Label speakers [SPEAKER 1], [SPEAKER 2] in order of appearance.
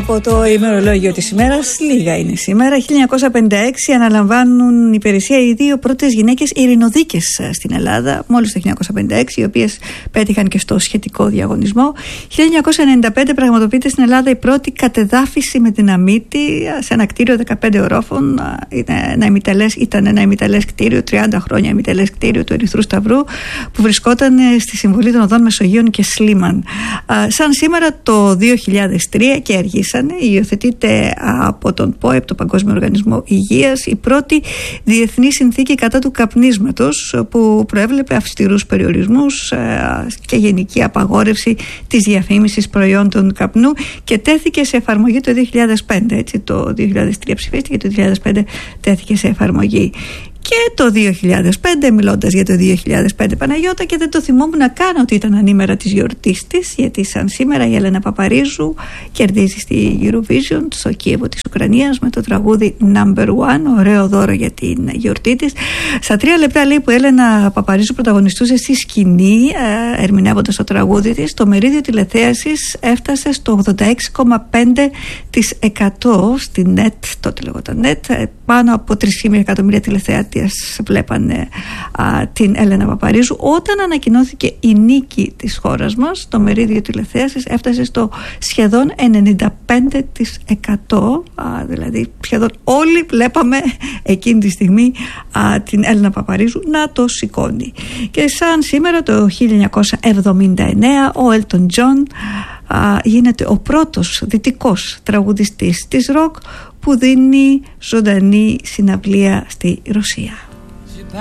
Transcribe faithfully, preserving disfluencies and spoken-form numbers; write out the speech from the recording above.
[SPEAKER 1] Από το ημερολόγιο της ημέρας, λίγα είναι σήμερα. χίλια εννιακόσια πενήντα έξι αναλαμβάνουν υπηρεσία οι δύο πρώτες γυναίκες ειρηνοδίκες στην Ελλάδα, μόλις το χίλια εννιακόσια πενήντα έξι, οι οποίες πέτυχαν και στο σχετικό διαγωνισμό. χίλια εννιακόσια ενενήντα πέντε πραγματοποιείται στην Ελλάδα η πρώτη κατεδάφιση με δυναμίτη σε ένα κτίριο δεκαπέντε ορόφων. Ένα ημιτελές, ήταν ένα ημιτελές κτίριο, τριάντα χρόνια ημιτελές κτίριο του Ερυθρού Σταυρού, που βρισκόταν στη συμβολή των οδών Μεσογείων και Σλίμαν. Σαν σήμερα το δύο χιλιάδες τρία και αργήσανε, υιοθετείται από τον ΠΟΕ, το Παγκόσμιο Οργανισμό Υγείας, η πρώτη διεθνή συνθήκη κατά του καπνίσματος, που προέβλεπε αυστηρούς περιορισμούς και γενική απαγόρευση της διαφήμισης προϊόντων καπνού, και τέθηκε σε εφαρμογή το δύο χιλιάδες πέντε. Έτσι, το δύο χιλιάδες τρία ψηφίστηκε, το δύο χιλιάδες πέντε τέθηκε σε εφαρμογή. Και το δύο χιλιάδες πέντε, μιλώντας για το δύο χιλιάδες πέντε, Παναγιώτα, και δεν το θυμόμουν να κάνω ότι ήταν ανήμερα της γιορτής της, γιατί σαν σήμερα η Έλενα Παπαρίζου κερδίζει στη Eurovision στο Κίεβο της Ουκρανίας με το τραγούδι Number One, ωραίο δώρο για την γιορτή της. Στα τρία λεπτά, λέει, που η Έλενα Παπαρίζου πρωταγωνιστούσε στη σκηνή, ε, ερμηνεύοντας το τραγούδι της, το μερίδιο τηλεθέασης έφτασε στο ογδόντα έξι κόμμα πέντε τοις εκατό στη νετ, τότε λεγόταν νετ, πάνω από τρία κόμμα πέντε εκατομμύρια τηλεθεατές βλέπανε α, την Έλενα Παπαρίζου. Όταν ανακοινώθηκε η νίκη της χώρας μας, το μερίδιο τηλεθέασης έφτασε στο σχεδόν ενενήντα πέντε τοις εκατό, α, δηλαδή σχεδόν όλοι βλέπαμε εκείνη τη στιγμή α, την Έλενα Παπαρίζου να το σηκώνει. Και σαν σήμερα το χίλια εννιακόσια εβδομήντα εννέα ο Έλτον Τζον γίνεται ο πρώτος δυτικός τραγουδιστής της ροκ που δίνει ζωντανή συναυλία στη Ρωσία.